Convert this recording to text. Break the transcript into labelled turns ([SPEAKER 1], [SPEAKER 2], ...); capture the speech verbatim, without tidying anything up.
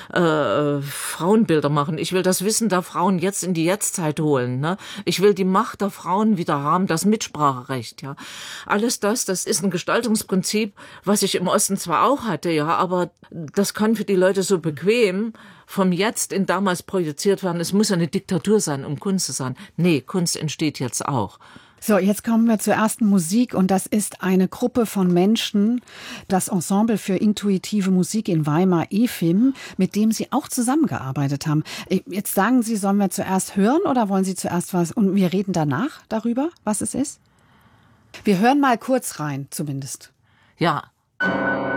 [SPEAKER 1] äh, Frauenbilder machen. Ich will das Wissen der Frauen jetzt in die Jetztzeit holen. Ne? Ich will die Macht der Frauen wieder haben, das Mitspracherecht. Ja, alles das, das ist ein Gestaltungsprinzip, was ich im Osten zwar auch hatte, ja, aber das kann für die Leute so bequem vom Jetzt in damals projiziert werden. Es muss eine Diktatur sein, um Kunst zu sein. Nee, Kunst entsteht jetzt auch.
[SPEAKER 2] So, jetzt kommen wir zur ersten Musik und das ist eine Gruppe von Menschen, das Ensemble für intuitive Musik in Weimar, E F I M, mit dem Sie auch zusammengearbeitet haben. Jetzt sagen Sie, sollen wir zuerst hören oder wollen Sie zuerst was und wir reden danach darüber, was es ist? Wir hören mal kurz rein, zumindest.
[SPEAKER 1] Ja.